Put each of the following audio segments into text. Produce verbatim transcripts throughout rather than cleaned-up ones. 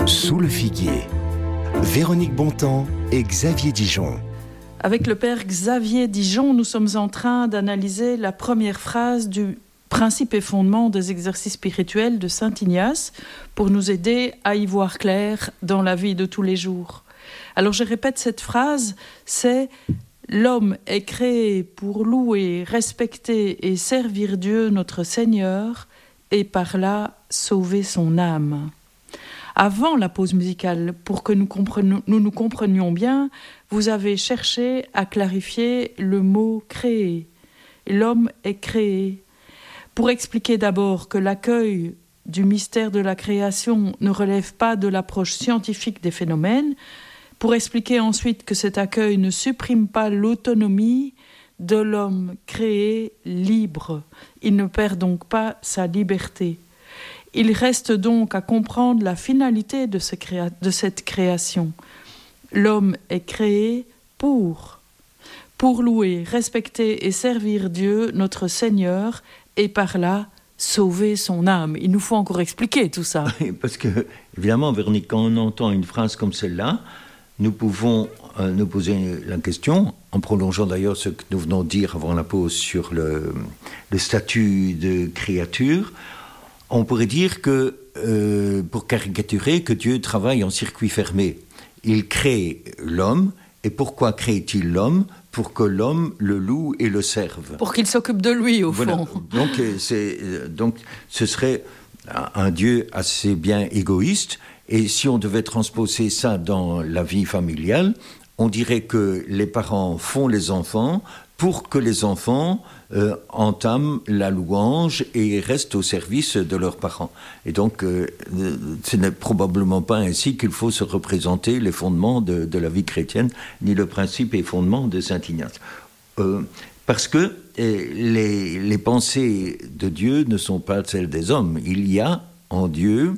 Sous le figuier, Véronique Bontemps et Xavier Dijon. Avec le père Xavier Dijon, nous sommes en train d'analyser la première phrase du principe et fondement des exercices spirituels de saint Ignace pour nous aider à y voir clair dans la vie de tous les jours. Alors je répète cette phrase, c'est « L'homme est créé pour louer, respecter et servir Dieu notre Seigneur et par là sauver son âme ». Avant la pause musicale, pour que nous, comprenions, nous nous comprenions bien, vous avez cherché à clarifier le mot « créer ». L'homme est créé. Pour expliquer d'abord que l'accueil du mystère de la création ne relève pas de l'approche scientifique des phénomènes, pour expliquer ensuite que cet accueil ne supprime pas l'autonomie de l'homme créé libre. Il ne perd donc pas sa liberté. Il reste donc à comprendre la finalité de, ce créa- de cette création. L'homme est créé pour, pour louer, respecter et servir Dieu, notre Seigneur, et par là, sauver son âme. Il nous faut encore expliquer tout ça. Parce que, évidemment, Véronique, quand on entend une phrase comme celle-là, nous pouvons euh, nous poser la question, en prolongeant d'ailleurs ce que nous venons de dire avant la pause sur le, le statut de créature. On pourrait dire que, euh, pour caricaturer, que Dieu travaille en circuit fermé. Il crée l'homme, et pourquoi crée-t-il l'homme ? Pour que l'homme le loue et le serve. Pour qu'il s'occupe de lui, au voilà. fond. Donc, c'est, donc, ce serait un Dieu assez bien égoïste, et si on devait transposer ça dans la vie familiale, on dirait que les parents font les enfants pour que les enfants euh, entament la louange et restent au service de leurs parents. Et donc, euh, ce n'est probablement pas ainsi qu'il faut se représenter les fondements de, de la vie chrétienne, ni le principe et fondement de saint Ignace. Euh, parce que eh, les, les pensées de Dieu ne sont pas celles des hommes. Il y a en Dieu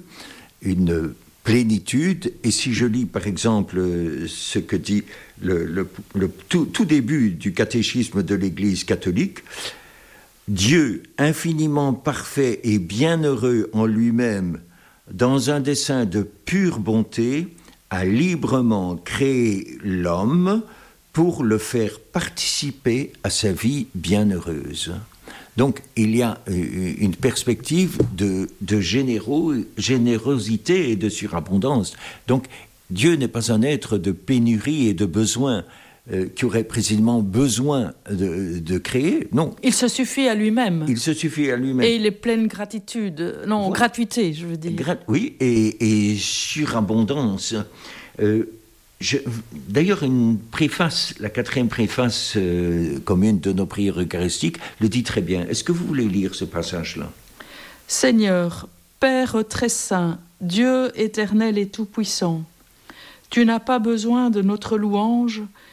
une plénitude, et si je lis par exemple ce que dit le, le, le tout, tout début du catéchisme de l'Église catholique, Dieu infiniment parfait et bienheureux en lui-même, dans un dessein de pure bonté, a librement créé l'homme pour le faire participer à sa vie bienheureuse. Donc, il y a une perspective de, de généraux, générosité et de surabondance. Donc, Dieu n'est pas un être de pénurie et de besoin euh, qui aurait précisément besoin de, de créer. Non. Il se suffit à lui-même. Il se suffit à lui-même. Et il est pleine gratitude. Non, voilà. Gratuité, je veux dire. Gra- oui, et, et surabondance. Euh, Je, d'ailleurs, une préface, la quatrième préface euh, commune de nos prières eucharistiques, le dit très bien. Est-ce que vous voulez lire ce passage-là ? Seigneur, Père très saint, Dieu éternel et tout-puissant, tu n'as pas besoin de notre louange,